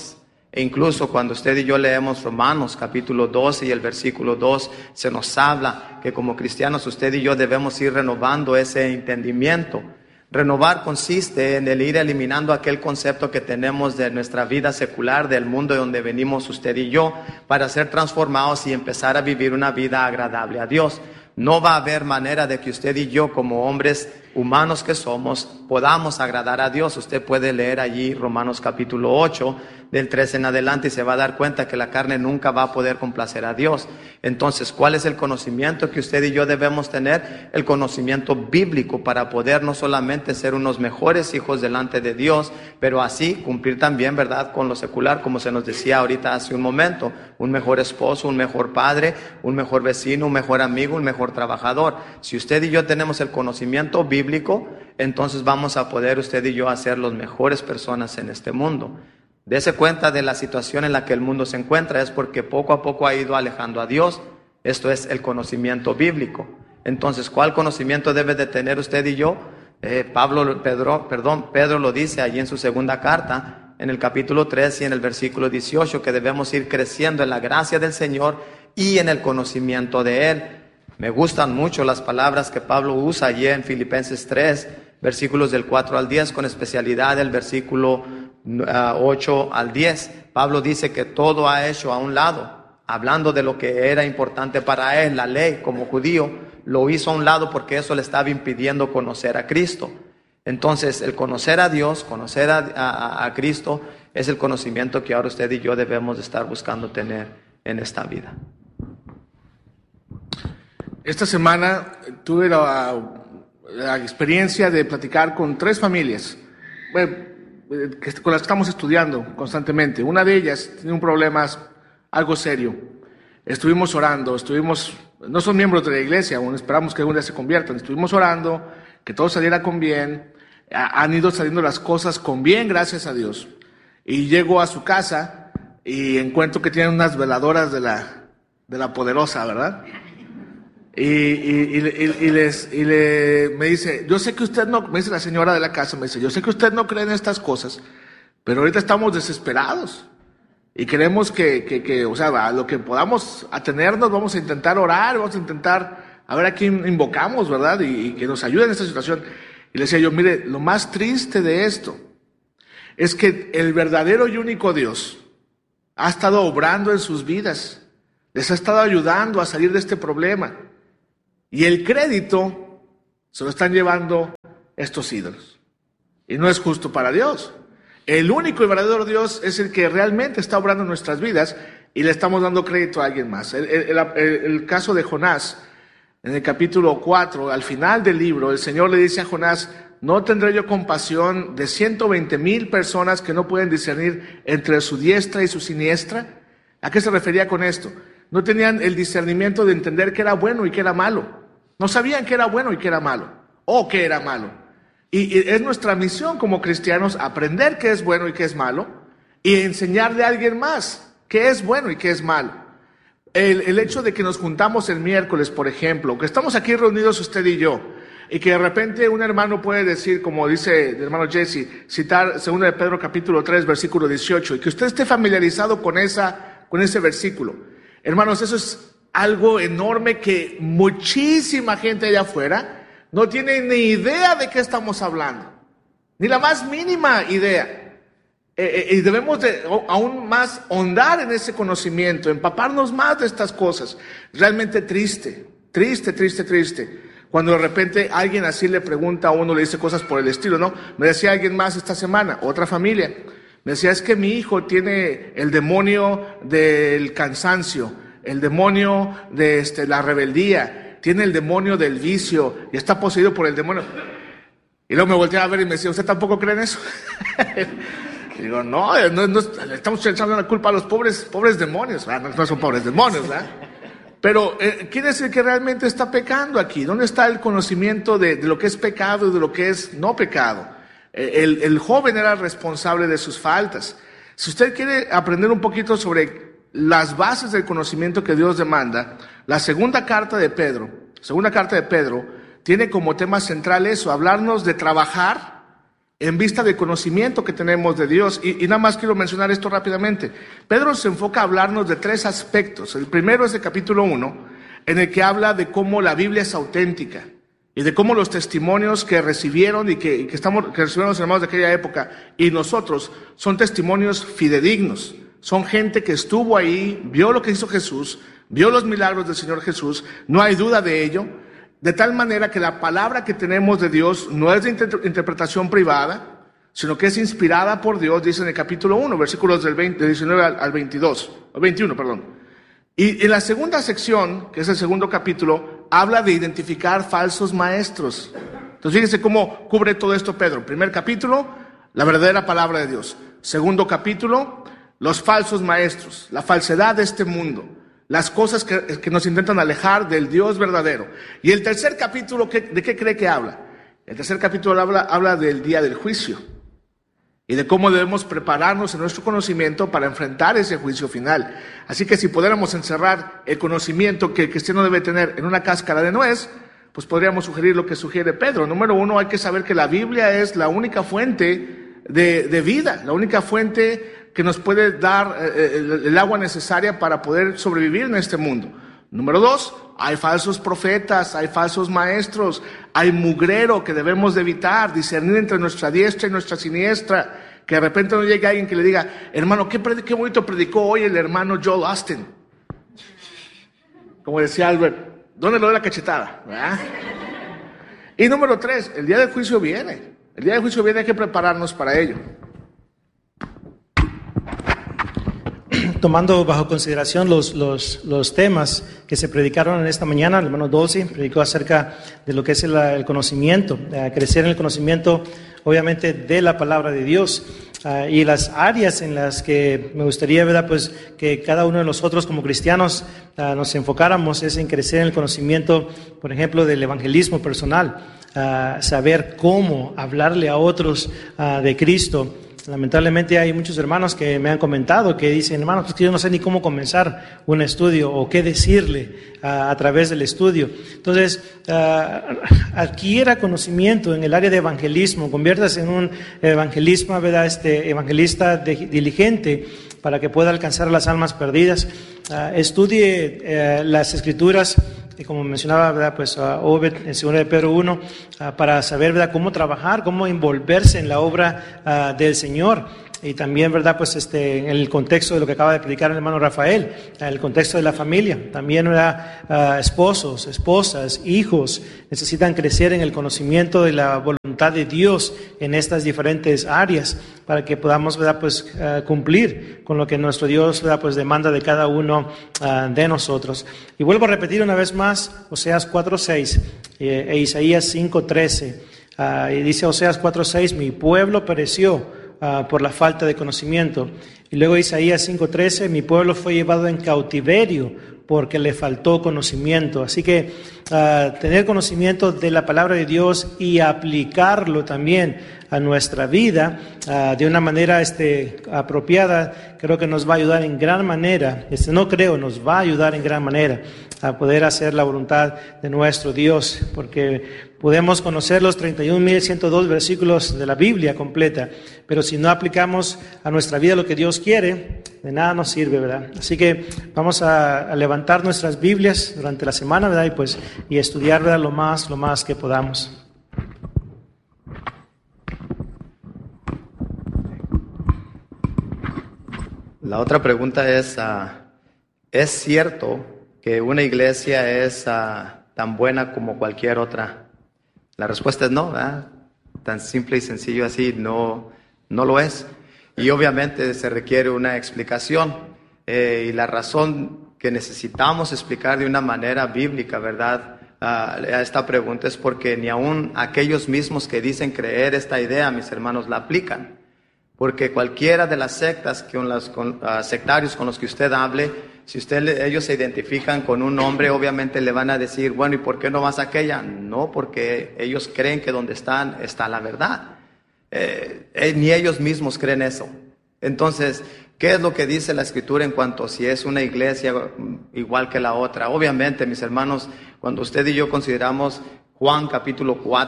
[SPEAKER 5] E incluso cuando usted y yo leemos Romanos capítulo doce y el versículo dos, se nos habla que como cristianos usted y yo debemos ir renovando ese entendimiento. Renovar consiste en el ir eliminando aquel concepto que tenemos de nuestra vida secular, del mundo de donde venimos usted y yo, para ser transformados y empezar a vivir una vida agradable a Dios. No va a haber manera de que usted y yo, como hombres humanos que somos, podamos agradar a Dios. Usted puede leer allí Romanos capítulo ocho, del trece en adelante, y se va a dar cuenta que la carne nunca va a poder complacer a Dios. Entonces, ¿cuál es el conocimiento que usted y yo debemos tener? El conocimiento bíblico, para poder no solamente ser unos mejores hijos delante de Dios, pero así cumplir también, ¿verdad?, con lo secular, como se nos decía ahorita hace un momento, un mejor esposo, un mejor padre, un mejor vecino, un mejor amigo, un mejor trabajador. Si usted y yo tenemos el conocimiento bíblico, entonces vamos a poder usted y yo ser las mejores personas en este mundo. Dese cuenta de la situación en la que el mundo se encuentra, es porque poco a poco ha ido alejando a Dios. Esto es el conocimiento bíblico. Entonces, ¿cuál conocimiento debe de tener usted y yo? Eh, Pablo, Pedro, perdón, Pedro lo dice allí en su segunda carta, en el capítulo tres y en el versículo dieciocho, que debemos ir creciendo en la gracia del Señor y en el conocimiento de Él. Me gustan mucho las palabras que Pablo usa allí en Filipenses tres, versículos del cuatro al diez, con especialidad el versículo ocho al diez. Pablo dice que todo ha hecho a un lado, hablando de lo que era importante para él, la ley como judío, lo hizo a un lado porque eso le estaba impidiendo conocer a Cristo. Entonces, el conocer a Dios, conocer a, a, a Cristo, es el conocimiento que ahora usted y yo debemos de estar buscando tener en esta vida.
[SPEAKER 6] Esta semana tuve la, la experiencia de platicar con tres familias, bueno, con las que estamos estudiando constantemente. Una de ellas tiene un problema algo serio. Estuvimos orando, estuvimos, no son miembros de la iglesia, aún esperamos que algún día se conviertan. Estuvimos orando, que todo saliera con bien. Han ido saliendo las cosas con bien, gracias a Dios. Y llego a su casa y encuentro que tienen unas veladoras de la, de la poderosa, ¿verdad? Y, y, y, y, les, y le, me dice, yo sé que usted no, me dice la señora de la casa, me dice, yo sé que usted no cree en estas cosas, pero ahorita estamos desesperados y queremos que, que, que o sea, a lo que podamos atenernos, vamos a intentar orar, vamos a intentar a ver a quién invocamos, ¿verdad? Y, y que nos ayude en esta situación. Y le decía yo, mire, lo más triste de esto es que el verdadero y único Dios ha estado obrando en sus vidas, les ha estado ayudando a salir de este problema. Y el crédito se lo están llevando estos ídolos. Y no es justo para Dios. El único y verdadero Dios es el que realmente está obrando en nuestras vidas y le estamos dando crédito a alguien más. El, el, el, el caso de Jonás, en el capítulo cuatro, al final del libro, el Señor le dice a Jonás, ¿no tendré yo compasión de ciento veinte mil personas que no pueden discernir entre su diestra y su siniestra? ¿A qué se refería con esto? No tenían el discernimiento de entender qué era bueno y qué era malo. No sabían qué era bueno y qué era malo, o qué era malo. Y, y es nuestra misión como cristianos aprender qué es bueno y qué es malo, y enseñarle a alguien más qué es bueno y qué es malo. El, el hecho de que nos juntamos el miércoles, por ejemplo, que estamos aquí reunidos usted y yo, y que de repente un hermano puede decir, como dice el hermano Jesse, citar segunda de Pedro capítulo tres, versículo dieciocho, y que usted esté familiarizado con, esa, con ese versículo. Hermanos, eso es algo enorme que muchísima gente allá afuera no tiene ni idea de qué estamos hablando, ni la más mínima idea. Eh, eh, y debemos de aún más ahondar en ese conocimiento, empaparnos más de estas cosas. Realmente triste, triste, triste, triste. Cuando de repente alguien así le pregunta a uno, le dice cosas por el estilo, ¿no? Me decía alguien más esta semana, otra familia. Me decía, es que mi hijo tiene el demonio del cansancio, el demonio de este, la rebeldía, tiene el demonio del vicio y está poseído por el demonio. Y luego me volteaba a ver y me decía, ¿usted tampoco cree en eso? Y digo, no, no, no, le estamos echando la culpa a los pobres, pobres demonios. Ah, no, no son pobres demonios, ¿verdad? Pero eh, quiere decir que realmente está pecando aquí. ¿Dónde está el conocimiento de, de lo que es pecado y de lo que es no pecado? El, el joven era responsable de sus faltas. Si usted quiere aprender un poquito sobre las bases del conocimiento que Dios demanda, la segunda carta de Pedro, segunda carta de Pedro, tiene como tema central eso, hablarnos de trabajar en vista del conocimiento que tenemos de Dios. Y, y nada más quiero mencionar esto rápidamente. Pedro se enfoca a hablarnos de tres aspectos. El primero es el capítulo uno, en el que habla de cómo la Biblia es auténtica y de cómo los testimonios que recibieron y que, y que, estamos, que recibieron los hermanos de aquella época y nosotros son testimonios fidedignos. Son gente que estuvo ahí, vio lo que hizo Jesús, vio los milagros del Señor Jesús, no hay duda de ello. De tal manera que la palabra que tenemos de Dios no es de inter- interpretación privada, sino que es inspirada por Dios, dice en el capítulo uno, versículos del, veinte, del diecinueve al, al veintidós, veintiuno, perdón. Y en la segunda sección, que es el segundo capítulo, habla de identificar falsos maestros. Entonces fíjense cómo cubre todo esto Pedro. Primer capítulo, la verdadera palabra de Dios. Segundo capítulo, los falsos maestros, la falsedad de este mundo. Las cosas que, que nos intentan alejar del Dios verdadero. Y el tercer capítulo, ¿qué, ¿de qué cree que habla? El tercer capítulo habla, habla del día del juicio y de cómo debemos prepararnos en nuestro conocimiento para enfrentar ese juicio final. Así que si pudiéramos encerrar el conocimiento que el cristiano debe tener en una cáscara de nuez, pues podríamos sugerir lo que sugiere Pedro. Número uno, hay que saber que la Biblia es la única fuente de, de vida, la única fuente que nos puede dar eh, el, el agua necesaria para poder sobrevivir en este mundo. Número dos, hay falsos profetas, hay falsos maestros, hay mugrero que debemos de evitar, discernir entre nuestra diestra y nuestra siniestra, que de repente no llegue alguien que le diga, hermano, qué, qué bonito predicó hoy el hermano Joel Austin. Como decía Albert, ¿dónde lo de la cachetada? ¿verdad? Y número tres, el día del juicio viene, el día del juicio viene, hay que prepararnos para ello.
[SPEAKER 4] Tomando bajo consideración los, los, los temas que se predicaron en esta mañana, el hermano Dolce predicó acerca de lo que es el, el conocimiento, eh, crecer en el conocimiento, obviamente, de la palabra de Dios, uh, y las áreas en las que me gustaría, ¿verdad?, pues que cada uno de nosotros como cristianos uh, nos enfocáramos es en crecer en el conocimiento, por ejemplo, del evangelismo personal, uh, saber cómo hablarle a otros uh, de Cristo. Lamentablemente hay muchos hermanos que me han comentado que dicen, hermano, pues que yo no sé ni cómo comenzar un estudio o qué decirle uh, a través del estudio. Entonces, uh, adquiera conocimiento en el área de evangelismo, conviértase en un evangelista, ¿verdad? Este, evangelista de, diligente para que pueda alcanzar las almas perdidas. Uh, estudie uh, las escrituras. Y como mencionaba, ¿verdad?, pues uh, Obed en segunda de Pedro uno, uh, para saber, ¿verdad?, cómo trabajar, cómo envolverse en la obra uh, del Señor. Y también, ¿verdad?, pues este, en el contexto de lo que acaba de predicar el hermano Rafael, en el contexto de la familia. También, ¿verdad?, uh, esposos, esposas, hijos necesitan crecer en el conocimiento de la voluntad de Dios en estas diferentes áreas para que podamos, ¿verdad?, pues uh, cumplir con lo que nuestro Dios, ¿verdad?, pues demanda de cada uno uh, de nosotros. Y vuelvo a repetir una vez más Oseas cuatro seis eh, e Isaías cinco trece. Uh, y dice Oseas cuatro seis, mi pueblo pereció Uh, por la falta de conocimiento. Y luego Isaías cinco trece, mi pueblo fue llevado en cautiverio porque le faltó conocimiento. Así que uh, tener conocimiento de la palabra de Dios y aplicarlo también a nuestra vida uh, de una manera este, apropiada, creo que nos va a ayudar en gran manera, este, no creo, nos va a ayudar en gran manera a poder hacer la voluntad de nuestro Dios, porque podemos conocer los treinta y un mil ciento dos versículos de la Biblia completa, pero si no aplicamos a nuestra vida lo que Dios quiere, de nada nos sirve, ¿verdad? Así que vamos a, a levantar nuestras Biblias durante la semana, ¿verdad? Y pues y estudiar, ¿verdad?, lo más, lo más que podamos.
[SPEAKER 5] La otra pregunta es, uh, ¿es cierto que una iglesia es uh, tan buena como cualquier otra? La respuesta es no, ¿verdad? Tan simple y sencillo así, no, no lo es. Y obviamente se requiere una explicación. Eh, y la razón que necesitamos explicar de una manera bíblica, ¿verdad?, uh, a esta pregunta es porque ni aun aquellos mismos que dicen creer esta idea, mis hermanos, la aplican. Porque cualquiera de las sectas, con los con, uh, sectarios con los que usted hable, si usted, ellos se identifican con un nombre, obviamente le van a decir, bueno, ¿y por qué no vas a aquella? No, porque ellos creen que donde están está la verdad. Eh, eh, ni ellos mismos creen eso. Entonces, ¿qué es lo que dice la Escritura en cuanto a si es una iglesia igual que la otra? Obviamente, mis hermanos, cuando usted y yo consideramos Juan capítulo cuatro,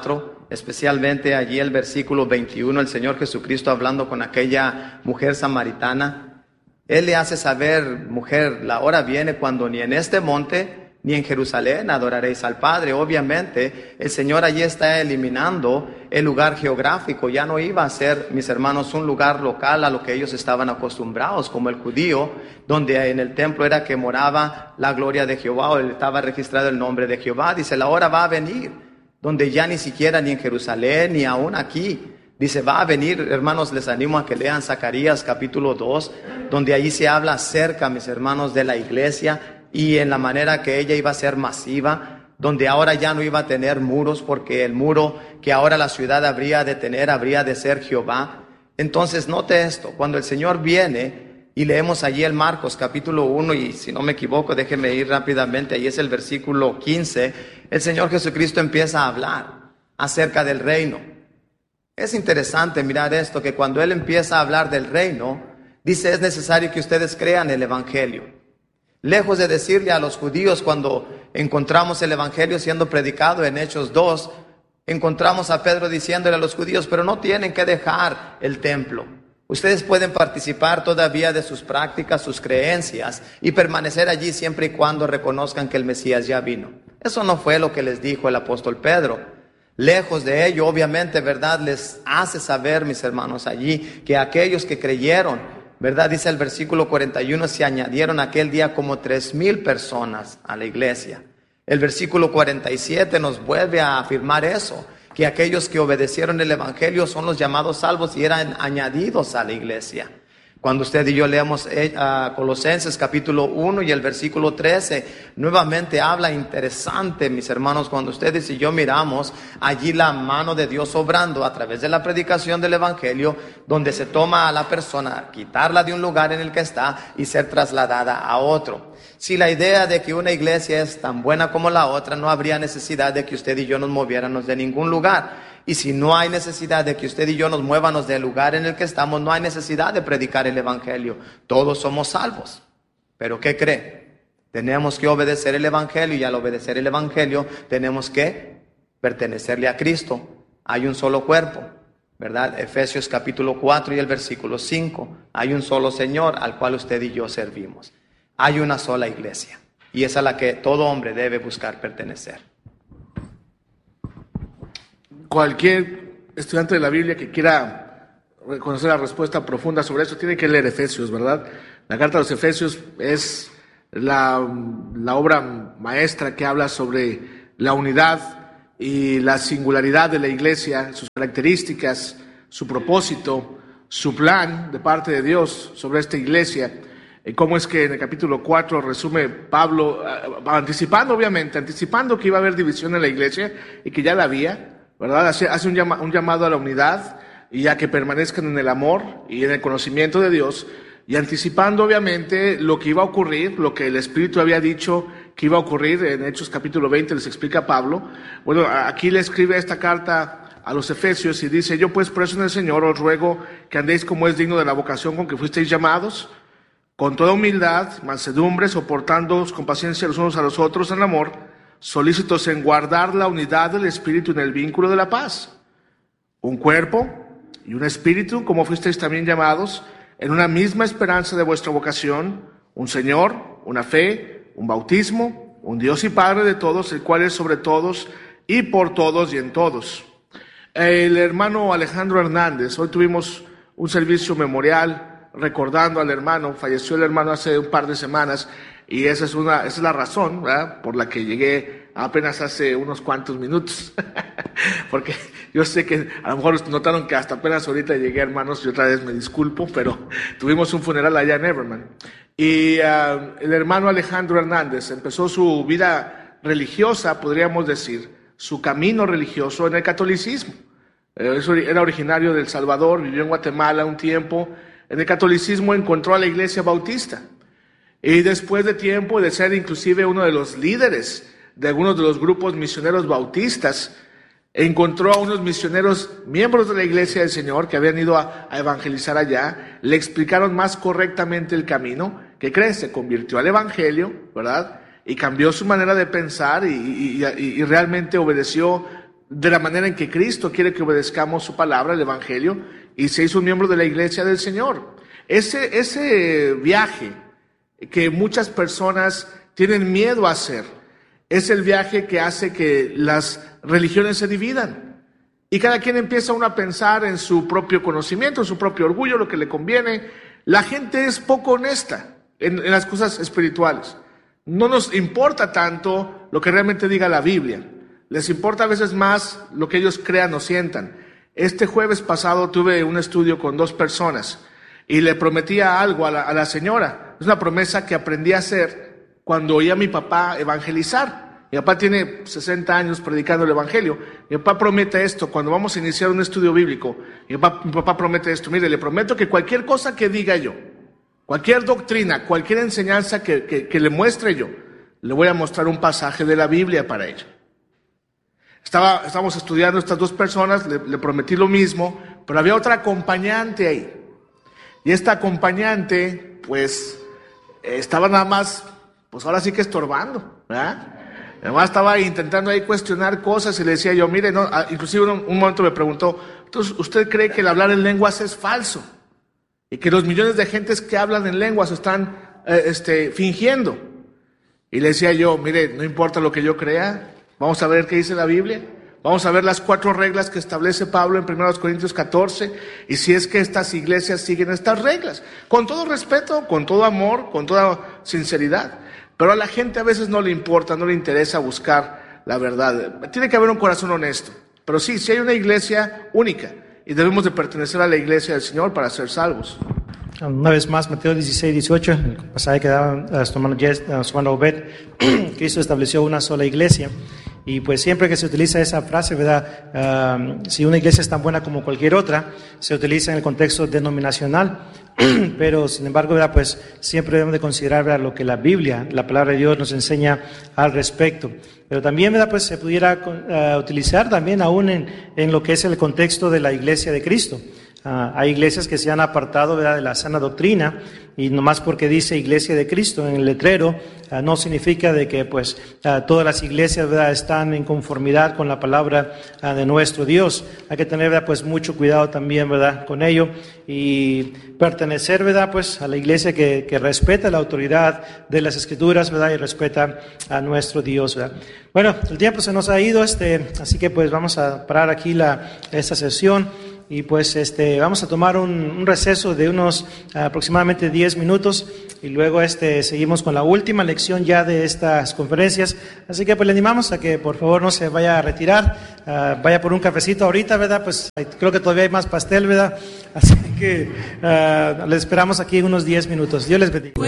[SPEAKER 5] especialmente allí el versículo veintiuno, el Señor Jesucristo hablando con aquella mujer samaritana. Él le hace saber: mujer, la hora viene cuando ni en este monte ni en Jerusalén adoraréis al Padre. Obviamente, el Señor allí está eliminando el lugar geográfico. Ya no iba a ser, mis hermanos, un lugar local a lo que ellos estaban acostumbrados, como el judío, donde en el templo era que moraba la gloria de Jehová, o estaba registrado el nombre de Jehová. Dice, la hora va a venir, donde ya ni siquiera ni en Jerusalén, ni aún aquí. Dice, va a venir, hermanos, les animo a que lean Zacarías capítulo dos, donde ahí se habla acerca, mis hermanos, de la iglesia, y en la manera que ella iba a ser masiva, donde ahora ya no iba a tener muros, porque el muro que ahora la ciudad habría de tener, habría de ser Jehová. Entonces, note esto, cuando el Señor viene, y leemos allí el Marcos capítulo uno, y si no me equivoco, déjeme ir rápidamente, ahí es el versículo quince, el Señor Jesucristo empieza a hablar acerca del reino. Es interesante mirar esto, que cuando Él empieza a hablar del reino, dice, es necesario que ustedes crean el Evangelio. Lejos de decirle a los judíos, cuando encontramos el Evangelio siendo predicado en Hechos dos, encontramos a Pedro diciéndole a los judíos, pero no tienen que dejar el templo. Ustedes pueden participar todavía de sus prácticas, sus creencias, y permanecer allí siempre y cuando reconozcan que el Mesías ya vino. Eso no fue lo que les dijo el apóstol Pedro. Lejos de ello, obviamente, ¿verdad? Les hace saber, mis hermanos, allí, que aquellos que creyeron, ¿verdad? Dice el versículo cuarenta y uno, se añadieron aquel día como tres mil personas a la iglesia. El versículo cuarenta y siete nos vuelve a afirmar eso, que aquellos que obedecieron el Evangelio son los llamados salvos y eran añadidos a la iglesia. Cuando usted y yo leemos eh, uh, Colosenses capítulo uno y el versículo trece, nuevamente habla interesante, mis hermanos, cuando ustedes y yo miramos allí la mano de Dios obrando a través de la predicación del Evangelio, donde se toma a la persona, quitarla de un lugar en el que está y ser trasladada a otro. Si la idea de que una iglesia es tan buena como la otra, no habría necesidad de que usted y yo nos moviéramos de ningún lugar. Y si no hay necesidad de que usted y yo nos muévanos del lugar en el que estamos, no hay necesidad de predicar el Evangelio. Todos somos salvos. ¿Pero qué cree? Tenemos que obedecer el Evangelio, y al obedecer el Evangelio tenemos que pertenecerle a Cristo. Hay un solo cuerpo, ¿verdad? Efesios capítulo cuatro y el versículo cinco. Hay un solo Señor al cual usted y yo servimos. Hay una sola iglesia, y es a la que todo hombre debe buscar pertenecer.
[SPEAKER 6] Cualquier estudiante de la Biblia que quiera conocer la respuesta profunda sobre eso tiene que leer Efesios, ¿verdad? La carta de los Efesios es la, la obra maestra que habla sobre la unidad y la singularidad de la iglesia, sus características, su propósito, su plan de parte de Dios sobre esta iglesia. Y cómo es que en el capítulo cuatro resume Pablo, anticipando obviamente, anticipando que iba a haber división en la iglesia y que ya la había, ¿verdad? Hace, hace un, llama, un llamado a la unidad y a que permanezcan en el amor y en el conocimiento de Dios, y anticipando obviamente lo que iba a ocurrir, lo que el Espíritu había dicho que iba a ocurrir en Hechos capítulo veinte, les explica Pablo. Bueno, aquí le escribe esta carta a los Efesios y dice, yo pues por eso en el Señor os ruego que andéis como es digno de la vocación con que fuisteis llamados, con toda humildad, mansedumbre, soportándoos con paciencia los unos a los otros en amor, solícitos en guardar la unidad del Espíritu en el vínculo de la paz. Un cuerpo y un espíritu, como fuisteis también llamados, en una misma esperanza de vuestra vocación, un Señor, una fe, un bautismo, un Dios y Padre de todos, el cual es sobre todos y por todos y en todos. El hermano Alejandro Hernández, hoy tuvimos un servicio memorial recordando al hermano, falleció el hermano hace un par de semanas, y esa es una, esa es la razón, ¿verdad?, por la que llegué apenas hace unos cuantos minutos, porque yo sé que a lo mejor notaron que hasta apenas ahorita llegué, hermanos, y otra vez me disculpo, pero tuvimos un funeral allá en Everman, y uh, el hermano Alejandro Hernández empezó su vida religiosa, podríamos decir, su camino religioso en el catolicismo. Eh, era originario de El Salvador, vivió en Guatemala un tiempo. En el catolicismo encontró a la iglesia bautista, y después de tiempo de ser inclusive uno de los líderes de algunos de los grupos misioneros bautistas, encontró a unos misioneros, miembros de la iglesia del Señor, que habían ido a, a evangelizar allá, le explicaron más correctamente el camino. ¿Qué crees? Se convirtió al evangelio, ¿verdad? Y cambió su manera de pensar y, y, y, y realmente obedeció de la manera en que Cristo quiere que obedezcamos su palabra, el Evangelio, y se hizo un miembro de la iglesia del Señor. Ese, ese viaje que muchas personas tienen miedo a hacer, es el viaje que hace que las religiones se dividan. Y cada quien empieza uno a pensar en su propio conocimiento, en su propio orgullo, lo que le conviene. La gente es poco honesta en, en las cosas espirituales. No nos importa tanto lo que realmente diga la Biblia. Les importa a veces más lo que ellos crean o sientan. Este jueves pasado tuve un estudio con dos personas y le prometía algo a la, a la señora. Es una promesa que aprendí a hacer cuando oía a mi papá evangelizar. Mi papá tiene sesenta años predicando el Evangelio. Mi papá promete esto, cuando vamos a iniciar un estudio bíblico, mi papá, mi papá promete esto, mire, le prometo que cualquier cosa que diga yo, cualquier doctrina, cualquier enseñanza que, que, que le muestre yo, le voy a mostrar un pasaje de la Biblia para ella. Estaba, estábamos estudiando estas dos personas, le, le prometí lo mismo, pero había otra acompañante ahí. Y esta acompañante, pues, estaba nada más, pues ahora sí que estorbando, ¿verdad? Además estaba intentando ahí cuestionar cosas y le decía yo, mire, no, inclusive un, un momento me preguntó, entonces, ¿usted cree que el hablar en lenguas es falso? Y que los millones de gentes que hablan en lenguas están eh, este, fingiendo. Y le decía yo, mire, no importa lo que yo crea, vamos a ver qué dice la Biblia, vamos a ver las cuatro reglas que establece Pablo en primera Corintios catorce, y si es que estas iglesias siguen estas reglas, con todo respeto, con todo amor, con toda sinceridad. Pero a la gente a veces no le importa, no le interesa buscar la verdad. Tiene que haber un corazón honesto. Pero sí, sí hay una iglesia única y debemos de pertenecer a la iglesia del Señor para ser salvos.
[SPEAKER 4] Una vez más, Mateo dieciséis, dieciocho, el pasaje que daba su hermano Obed, Cristo estableció una sola iglesia. Y pues siempre que se utiliza esa frase, ¿verdad? Uh, si una iglesia es tan buena como cualquier otra, se utiliza en el contexto denominacional. Pero sin embargo, ¿verdad? Pues siempre debemos de considerar, ¿verdad? Lo que la Biblia, la palabra de Dios nos enseña al respecto. Pero también, ¿verdad? Pues se pudiera uh, utilizar también aún en, en lo que es el contexto de la iglesia de Cristo. Uh, hay iglesias que se han apartado, ¿verdad? De la sana doctrina, y nomás porque dice iglesia de Cristo en el letrero, uh, no significa de que pues uh, todas las iglesias, ¿verdad? Están en conformidad con la palabra uh, de nuestro Dios. Hay que tener, ¿verdad? Pues mucho cuidado también, ¿verdad? Con ello, y pertenecer, ¿verdad? Pues a la iglesia que, que respeta la autoridad de las Escrituras, ¿verdad? Y respeta a nuestro Dios, ¿verdad? Bueno, el tiempo se nos ha ido, este, así que pues vamos a parar aquí la, esta sesión. Y pues este, vamos a tomar un, un receso de unos uh, aproximadamente diez minutos y luego este, seguimos con la última lección ya de estas conferencias. Así que pues le animamos a que por favor no se vaya a retirar, uh, vaya por un cafecito ahorita, ¿verdad? Pues creo que todavía hay más pastel, ¿verdad? Así que uh, le esperamos aquí en unos diez minutos. Dios les bendiga.